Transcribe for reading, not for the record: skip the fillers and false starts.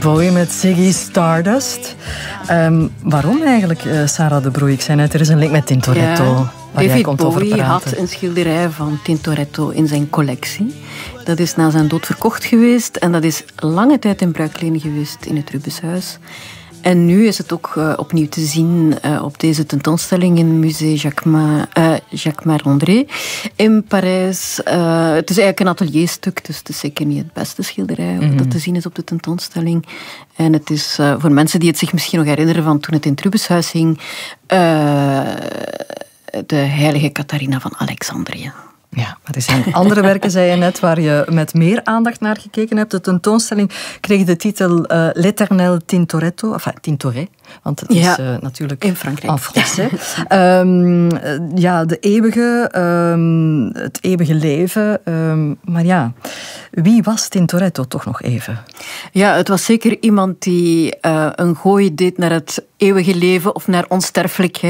Bowie met Ziggy Stardust. Waarom eigenlijk, Sarah de Broei? Ik zei net, er is een link met Tintoretto. Ja. David Bowie had een schilderij van Tintoretto in zijn collectie. Dat is na zijn dood verkocht geweest en dat is lange tijd in bruikleen geweest in het Rubenshuis. En nu is het ook opnieuw te zien op deze tentoonstelling in het Musée Jacques Marandré in Parijs. Het is eigenlijk een atelierstuk, dus het is zeker niet het beste schilderij dat te zien is op de tentoonstelling. En het is voor mensen die het zich misschien nog herinneren van toen het in het Rubenshuis hing, de heilige Catharina van Alexandrië. Ja, maar er zijn andere werken, zei je net, waar je met meer aandacht naar gekeken hebt. De tentoonstelling kreeg de titel L'Éternel Tintoretto, enfin Tintoret, want het is natuurlijk in Frankrijk. En Français. De eeuwige, het eeuwige leven. Maar ja, wie was Tintoretto toch nog even? Ja, het was zeker iemand die een gooi deed naar het eeuwige leven of naar onsterfelijkheid.